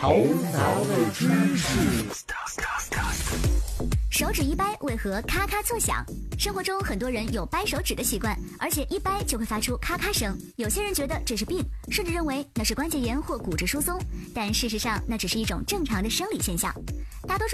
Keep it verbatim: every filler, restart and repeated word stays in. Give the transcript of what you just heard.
头脑的知识。 手指一掰为何咔咔作响？生活中很多人有掰手指的习惯，而且一掰就会发出咔咔声。有些人觉得这是病，甚至认为那是关节炎或骨质疏松，但事实上那只是一种正常的生理现象。大多数